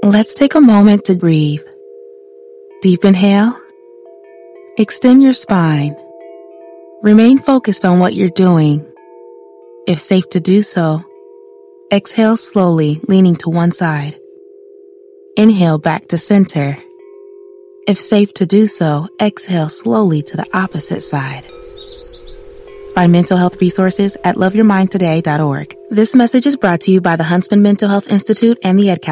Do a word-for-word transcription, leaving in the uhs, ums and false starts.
Let's take a moment to breathe. Deep inhale. Extend your spine. Remain focused on what you're doing. If safe to do so, exhale slowly, leaning to one side. Inhale back to center. If safe to do so, exhale slowly to the opposite side. Find mental health resources at love your mind today dot org. This message is brought to you by the Huntsman Mental Health Institute and the EdCouncil.